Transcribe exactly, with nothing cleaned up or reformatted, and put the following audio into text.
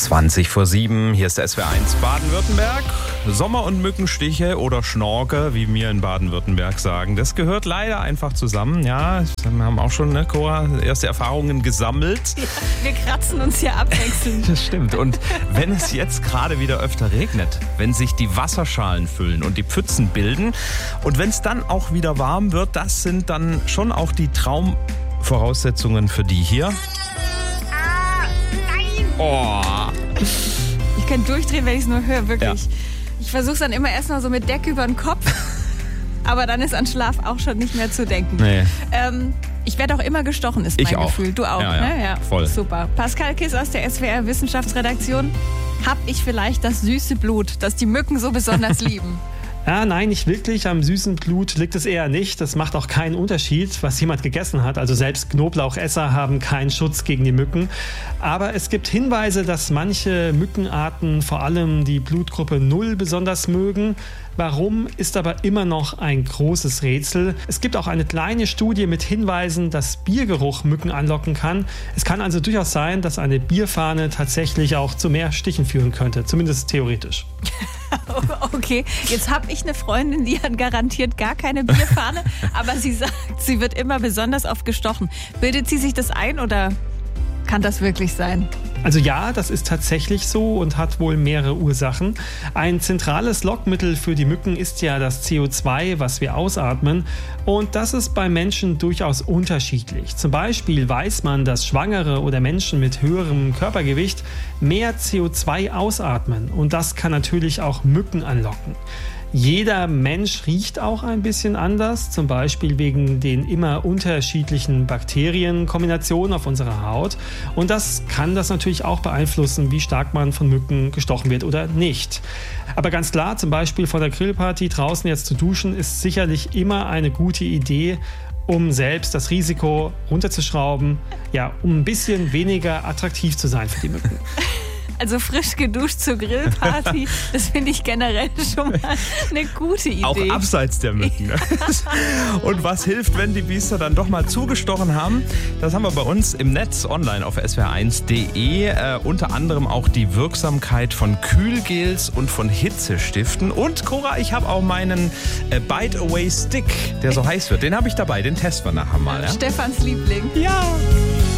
zwanzig vor sieben, hier ist der S W R eins Baden-Württemberg. Sommer- und Mückenstiche oder Schnorke, wie wir in Baden-Württemberg sagen, das gehört leider einfach zusammen. Ja, wir haben auch schon, ne, Cora, erste Erfahrungen gesammelt. Ja, wir kratzen uns hier abwechselnd. Das stimmt. Und wenn es jetzt gerade wieder öfter regnet, wenn sich die Wasserschalen füllen und die Pfützen bilden und wenn es dann auch wieder warm wird, das sind dann schon auch die Traumvoraussetzungen für die hier. Ah, nein! Oh. Ich kann durchdrehen, wenn ich es nur höre, wirklich. Ja. Ich versuche es dann immer erstmal so mit Decke über den Kopf, aber dann ist an Schlaf auch schon nicht mehr zu denken. Nee. Ähm, ich werde auch immer gestochen, ist Ich mein auch. Gefühl. Du auch, Ja, ja, ne? Ja, voll. Super. Pascal Kiss aus der S W R Wissenschaftsredaktion. Hab ich vielleicht das süße Blut, das die Mücken so besonders lieben? Ja, nein, nicht wirklich. Am süßen Blut liegt es eher nicht. Das macht auch keinen Unterschied, was jemand gegessen hat. Also selbst Knoblauchesser haben keinen Schutz gegen die Mücken. Aber es gibt Hinweise, dass manche Mückenarten vor allem die Blutgruppe null besonders mögen. Warum, ist aber immer noch ein großes Rätsel. Es gibt auch eine kleine Studie mit Hinweisen, dass Biergeruch Mücken anlocken kann. Es kann also durchaus sein, dass eine Bierfahne tatsächlich auch zu mehr Stichen führen könnte. Zumindest theoretisch. Okay, jetzt habe ich eine Freundin, die hat garantiert gar keine Bierfahne, aber sie sagt, sie wird immer besonders oft gestochen. Bildet sie sich das ein oder kann das wirklich sein? Also ja, das ist tatsächlich so und hat wohl mehrere Ursachen. Ein zentrales Lockmittel für die Mücken ist ja das C O zwei, was wir ausatmen. Und das ist bei Menschen durchaus unterschiedlich. Zum Beispiel weiß man, dass Schwangere oder Menschen mit höherem Körpergewicht mehr C O zwei ausatmen. Und das kann natürlich auch Mücken anlocken. Jeder Mensch riecht auch ein bisschen anders, zum Beispiel wegen den immer unterschiedlichen Bakterienkombinationen auf unserer Haut. Und das kann das natürlich auch beeinflussen, wie stark man von Mücken gestochen wird oder nicht. Aber ganz klar, zum Beispiel vor der Grillparty draußen jetzt zu duschen, ist sicherlich immer eine gute Idee, um selbst das Risiko runterzuschrauben, ja, um ein bisschen weniger attraktiv zu sein für die Mücken. Also frisch geduscht zur Grillparty, das finde ich generell schon mal eine gute Idee. Auch abseits der Mücken. Ne? Und was hilft, wenn die Biester dann doch mal zugestochen haben? Das haben wir bei uns im Netz online auf S W R eins punkt de. Äh, unter anderem auch die Wirksamkeit von Kühlgels und von Hitzestiften. Und Cora, ich habe auch meinen äh, Bite Away Stick, der so heiß wird. Den habe ich dabei, den testen wir nachher mal. Ja? Stefans Liebling. Ja.